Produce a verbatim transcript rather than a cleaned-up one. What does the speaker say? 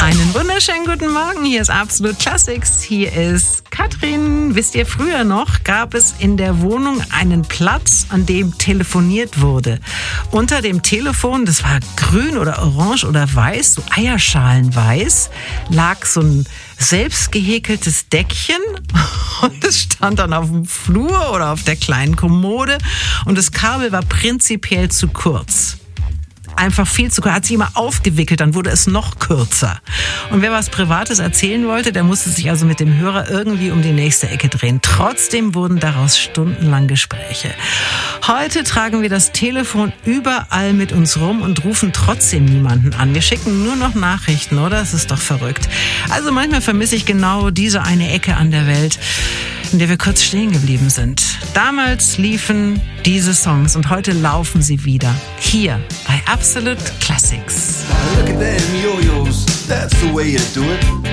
Einen wunderschönen guten Morgen, hier ist Absolut Classics, hier ist Katrin. Wisst ihr, früher noch gab es in der Wohnung einen Platz, an dem telefoniert wurde. Unter dem Telefon, das war grün oder orange oder weiß, so eierschalenweiß, lag so ein selbst gehäkeltes Deckchen und es stand dann auf dem Flur oder auf der kleinen Kommode und das Kabel war prinzipiell zu kurz. Einfach viel zu kurz, hat sich immer aufgewickelt, dann wurde es noch kürzer. Und wer was Privates erzählen wollte, der musste sich also mit dem Hörer irgendwie um die nächste Ecke drehen. Trotzdem wurden daraus stundenlang Gespräche. Heute tragen wir das Telefon überall mit uns rum und rufen trotzdem niemanden an. Wir schicken nur noch Nachrichten, oder? Das ist doch verrückt. Also manchmal vermisse ich genau diese eine Ecke an der Welt, in der wir kurz stehen geblieben sind. Damals liefen diese Songs und heute laufen sie wieder. Hier bei Absolute Classics. Look at them yo-yos, that's the way you do it.